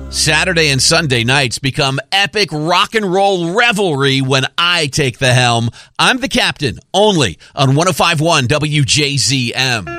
Saturday and Sunday nights become epic rock and roll revelry when I take the helm. I'm the captain, only on 105.1 WJZM.